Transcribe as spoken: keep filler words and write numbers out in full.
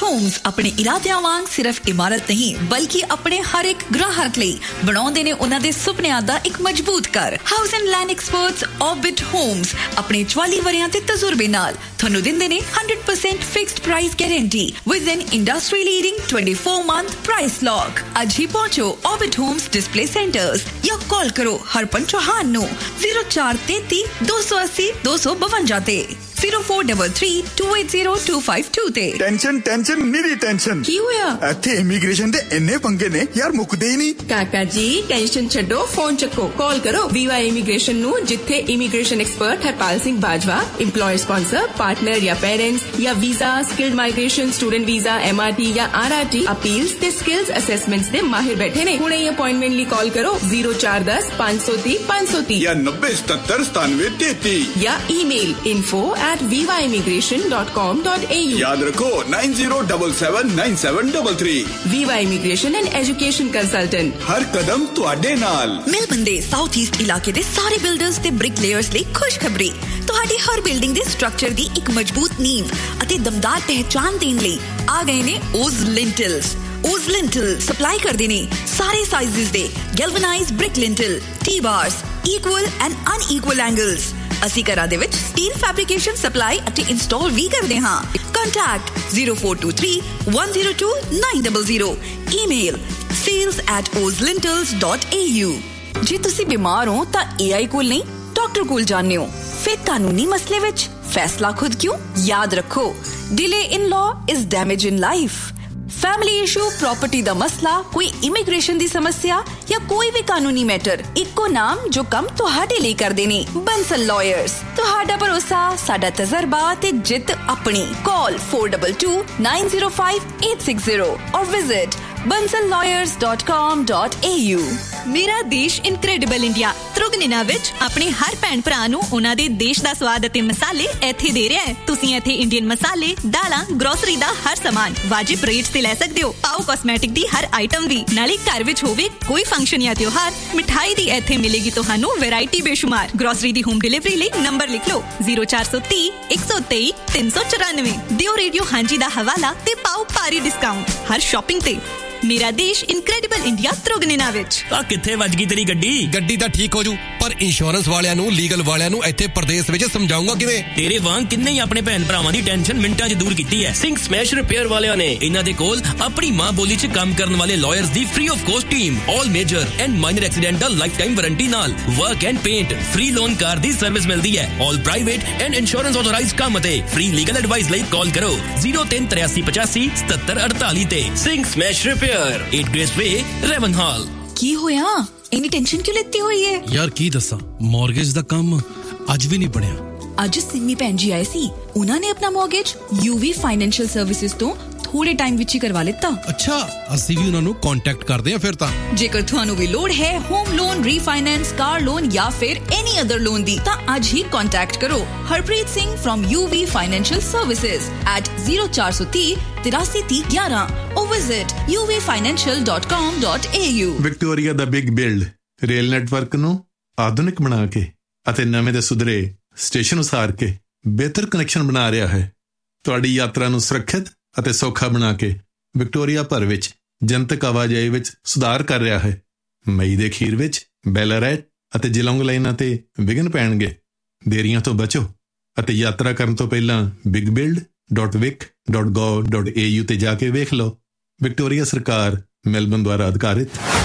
Homes ਆਪਣੇ ਇਰਾਦਿਆਂ ਵਾਂਗ ਸਿਰਫ ਇਮਾਰਤ ਨਹੀਂ ਬਲਕਿ ਆਪਣੇ ਹਰ ਇੱਕ ਗ੍ਰਾਹਕ ਲਈ ਬਣਾਉਂਦੇ ਨੇ ਉਹਨਾਂ ਦੇ ਸੁਪਨਿਆਂ ਦਾ ਇੱਕ ਮਜ਼ਬੂਤ ਘਰ। House and land experts orbit homes ਆਪਣੇ ਚੁਆਲੀ ਵਰਿਆਂ ਦੇ ਤਜਰਬੇ ਨਾਲ ਤੁਹਾਨੂੰ ਦਿੰਦੇ ਨੇ one hundred percent fixed price guarantee with N industry leading twenty-four month price lock. ਅੱਜ ਹੀ ਪਹੁੰਚੋ ਆਰਬਿਟ ਹੋਮਸ ਡਿਸਪਲੇ ਸੈਂਟਰਸ ਜਾਂ ਕਾਲ ਕਰੋ ਹਰਪਨ ਚੌਹਾਨ ਨੂੰ zero four three three two eight zero two two five ਤੇ zero four three three two eight zero two five two ਤੇ। Tension tension ਨਿਰੀ tension. ਕੀ ਹੋਇਆ? ਇੱਥੇ immigration ਦੇ ਇੰਨੇ ਪੰਗੇ ਨੇ ਯਾਰ, ਮੁੱਕਦੇ ਹੀ ਨਹੀਂ। ਕਾਕਾ ਜੀ ਟੈਨਸ਼ਨ ਛੱਡੋ, ਫੋਨ ਚੱਕੋ, ਕਾਲ ਕਰੋ ਵੀਵਾ ਇਮੀਗ੍ਰੇਸ਼ਨ ਨੂੰ, ਜਿੱਥੇ immigration expert Harpal Singh Bajwa employer sponsor partner ਜਾਂ ਪੇਰੈਂਟਸ ਜਾਂ visa skilled migration student visa MRT ਜਾਂ ਆਰਆਰਟੀ ਅਪੀਲਸ ਤੇ ਸਕਿਲਸ ਅਸੈਸਮੈਂਟਸ ਦੇ ਮਾਹਿਰ ਬੈਠੇ ਨੇ। ਹੁਣੇ ਹੀ ਅਪਾਇੰਟਮੈਂਟ ਲਈ ਕਾਲ ਕਰੋ zero four one zero five three zero five three zero ਜਾਂ ninety seventy-seven ninety-nine thirty ਜਾਂ email info at viva immigration dot com dot a u। ਯਾਦ ਰੱਖੋ nine zero seven seven nine seven three three। Viva Immigration and Education Consultant, ਹਰ ਕਦਮ ਤੁਹਾਡੇ ਨਾਲ। Melbourne ਦੇ south East ਇਲਾਕੇ ਦੇ ਸਾਰੇ ਬਿਲਡਰਸ ਤੇ ਬ੍ਰਿਕ ਲੇਅਰਸ ਲਈ ਖੁਸ਼ਖਬਰੀ। ਤੁਹਾਡੀ ਹਰ ਬਿਲਡਿੰਗ ਦੇ ਸਟਰਕਚਰ ਦੀ ਇੱਕ ਮਜ਼ਬੂਤ ਨੀਂਵ ਅਤੇ ਦਮਦਾਰ ਪਹਿਚਾਣ ਦੇਣ ਲਈ ਆ ਗਏ ਨੇ ਓਜ਼ ਲਿੰਟਲਸ। ਓਜ਼ ਲਿੰਟਲ ਸਪਲਾਈ ਕਰਦੇ ਨੇ ਸਾਰੇ ਸਾਈਜ਼ਸ ਦੇ ਗੈਲਵਨਾਈਜ਼ਡ brick ਲਿੰਟਲ, T ਬਾਰਸ, equal and ਅਨਇਕੁਅਲ angles. ਅਸੀਂ ਘਰਾਂ ਦੇ ਵਿੱਚ ਸਟੀਲ ਫੈਬਰਿਕੇਸ਼ਨ ਸਪਲਾਈ ਅਤੇ ਇੰਸਟਾਲ ਵੀ ਕਰਦੇ ਹਾਂ। Contact zero four two three one zero two nine zero zero। Email sales at ozlintels dot a u। ਜੇ ਤੁਸੀਂ ਬਿਮਾਰ ਹੋ ਤਾਂ A I ਕੋਲ ਨਹੀਂ ਡਾਕਟਰ ਕੋਲ ਜਾਂਦੇ ਹੋ। ਫਿਰ ਕਾਨੂੰਨੀ ਮਸਲੇ ਵਿੱਚ ਫੈਸਲਾ ਖੁਦ ਕਿਉਂ? ਯਾਦ ਰੱਖੋ, delay in law is damage in life। Family issue, property ਦਾ ਮਸਲਾ, ਕੋਈ ਇਮੀਗ੍ਰੇਸ਼ਨ ਦੀ ਸਮੱਸਿਆ ਜਾਂ ਕੋਈ ਵੀ ਕਾਨੂੰਨੀ ਮੈਟਰ, ਇੱਕੋ ਨਾਮ ਜੋ ਕੰਮ ਤੁਹਾਡੇ ਲਈ ਕਰਦੇ ਨੇ, ਬੰਸਲ ਲਾਇਰਸ। ਤੁਹਾਡਾ ਭਰੋਸਾ, ਸਾਡਾ ਤਜਰਬਾ ਤੇ ਜਿੱਤ ਆਪਣੀ। ਕਾਲ four two two nine zero five eight six zero or visit bansal lawyers dot com dot a u। ਮੇਰਾ ਦੇਸ਼ ਇਨਕ੍ਰੈਡੀਬਲ ਇੰਡੀਆ ਤ੍ਰਿਗੁਣਿਨਾ ਵਿੱਚ ਆਪਣੇ ਹਰ ਭੈਣ ਭਰਾ ਨੂੰ ਉਹਨਾਂ ਦੇ ਦੇਸ਼ ਦਾ ਸਵਾਦ ਅਤੇ ਮਸਾਲੇ ਇੱਥੇ ਦੇ ਰਿਹਾ ਹੈ। ਤੁਸੀਂ ਇੱਥੇ ਇੰਡੀਅਨ ਮਸਾਲੇ, ਦਾਲਾਂ, ਗਰੋਸਰੀ ਦਾ ਹਰ ਸਾਮਾਨ ਵਾਜਿਬ ਰੇਟਸ ਤੇ ਲੈ ਸਕਦੇ ਹੋ। ਪਾਓ ਕਾਸਮੈਟਿਕ ਦੀ ਹਰ ਆਈਟਮ ਵੀ, ਨਾਲੇ ਘਰ ਵਿੱਚ ਹੋਵੇ ਕੋਈ ਫੰਕਸ਼ਨ ਜਾਂ ਤਿਉਹਾਰ, ਮਿਠਾਈ ਦੀ ਇੱਥੇ ਮਿਲੇਗੀ ਤੁਹਾਨੂੰ ਵੈਰਾਈਟੀ ਬੇਸ਼ੁਮਾਰ। ਗਰੋਸਰੀ ਦੀ ਹੋਮ ਡਿਲੀਵਰੀ ਲਈ ਨੰਬਰ ਲਿਖ ਲਓ zero four three one two three three four nine। ਦਿਓ ਰੇਡੀਓ ਹਾਂਜੀ ਦਾ ਹਵਾਲਾ ਤੇ ਪਾਓ ਭਾਰੀ ਡਿਸਕਾਊਂਟ ਹਰ ਸ਼ਾਪਿੰਗ ਤੇ। ਮੇਰਾ ਦੇਸ਼ ਇਨਕ੍ਰੈਡੀਬਲ ਇੰਡੀਆ ਤ੍ਰਿਗੁਣਿਨਾ ਵਿੱਚ। ਆ ਕਿੱਥੇ ਵੱਜ ਗਈ ਤੇਰੀ ਗੱਡੀ? ਗੱਡੀ ਤਾਂ ਠੀਕ ਹੋ ਜੂ, ਪਰ ਇੰਸ਼ੋਰੈਂਸ ਵਾਲਿਆਂ ਨੂੰ, ਲੀਗਲ ਵਾਲਿਆਂ ਨੂੰ ਇੱਥੇ ਪ੍ਰਦੇਸ਼ ਵਿੱਚ ਸਮਝਾਉਂਗਾ ਕਿਵੇਂ? ਤੇਰੇ ਵਾਂਗ ਕਿੰਨੇ ਹੀ ਆਪਣੇ ਭੈਣ ਭਰਾਵਾਂ ਦੀ ਟੈਨਸ਼ਨ ਮਿੰਟਾਂ 'ਚ ਦੂਰ ਕੀਤੀ ਹੈ ਸਿੰਘ ਸਮੈਸ਼ ਰਿਪੇਅਰ ਵਾਲਿਆਂ ਨੇ। ਇਹਨਾਂ ਦੇ ਕੋਲ ਆਪਣੀ ਮਾਂ ਬੋਲੀ 'ਚ ਕੰਮ ਕਰਨ ਵਾਲੇ lawyers the free of cost team, all major and minor accidental life time warranty ਨਾਲ work and paint, free loan car the service ਮਿਲਦੀ ਹੈ। ਆਲ ਪ੍ਰਾਈਵੇਟ ਐਂਡ ਇੰਸ਼ੋਰੈਂਸ ਆਥੋਰਾਈਜ਼ਡ ਕੰਮ ਅਤੇ ਫ੍ਰੀ ਲੀਗਲ ਐਡਵਾਈਸ ਲਈ ਕਾਲ ਕਰੋ zero three three eight five seven seven eight eight ਤੇ। Singh smash repair, eight Grace Way, Ravenhall। ਕੀ ਹੋਇਆ? ਇੰਨੀ ਟੈਨਸ਼ਨ ਕਿਉਂ ਲੈਤੀ ਹੋਈ ਹੈ? ਯਾਰ ਕੀ ਦੱਸਾਂ, ਮੌਰਗੇਜ ਦਾ ਕੰਮ ਅੱਜ ਵੀ ਨਹੀਂ ਬਣਿਆ। ਅੱਜ ਸਿੰਮੀ ਭੈਣ ਜੀ ਆਏ ਸੀ, ਉਹਨਾਂ ਨੇ ਆਪਣਾ ਮੌਰਗੇਜ ਯੂਵੀ ਫਾਈਨੈਂਸ਼ੀਅਲ ਸਰਵਿਸਿਜ਼ ਤੋਂ ਥੋੜੇ ਟਾਈਮ ਵਿੱਚ ਹੀ ਕਰਵਾ ਲਿੱਤਾ। ਅੱਛਾ, ਅਸੀਂ ਵੀ ਉਹਨਾਂ ਨੂੰ ਕੰਟੈਕਟ ਕਰਦੇ ਹਾਂ ਫਿਰ ਤਾਂ। ਜੇਕਰ ਤੁਹਾਨੂੰ ਵੀ ਲੋੜ ਹੈ home loan, refinance, car loan ਜਾਂ ਫਿਰ ਐਨੀ ਅਦਰ ਲੋਨ ਦੀ, ਤਾਂ ਅੱਜ ਹੀ ਕੰਟੈਕਟ ਕਰੋ Harpreet Singh firm UV financial services at zero four three three eight three one one or visit u v financial dot com dot a u। Victoria the big build rail network ਨੂੰ ਆਧੁਨਿਕ ਬਣਾ ਕੇ ਅਤੇ ਨਵੇਂ ਦੇ ਸੁਧਰੇ station ਉਸਾਰ ਕੇ ਬਿਹਤਰ connection ਬਣਾ ਰਿਹਾ ਹੈ। ਤੁਹਾਡੀ ਯਾਤਰਾ ਨੂੰ ਸੁਰੱਖਿਅਤ ਅਤੇ ਸੌਖਾ ਬਣਾ ਕੇ ਵਿਕਟੋਰੀਆ ਭਰ ਵਿੱਚ ਜਨਤਕ ਆਵਾਜਾਈ ਵਿੱਚ ਸੁਧਾਰ ਕਰ ਰਿਹਾ ਹੈ। ਮਈ ਦੇ ਅਖੀਰ ਵਿੱਚ ਬੈਲਾਰੈਟ ਅਤੇ ਜਿਲੋਂਗ ਲਾਈਨਾਂ ਤੇ ਵਿਘਨ ਪੈਣਗੇ। ਦੇਰੀਆਂ ਤੋਂ ਬਚੋ ਅਤੇ ਯਾਤਰਾ ਕਰਨ ਤੋਂ ਪਹਿਲਾਂ ਬਿਗ ਬਿਲਡ ਡਾਟ ਵਿਕ ਡਾਟ ਗੋਵ ਡਾਟ ਏ ਯੂ ਤੇ ਜਾ ਕੇ ਵੇਖ ਲਓ। ਵਿਕਟੋਰੀਆ ਸਰਕਾਰ, ਮੈਲਬਨ ਦੁਆਰਾ ਅਧਿਕਾਰਿਤ।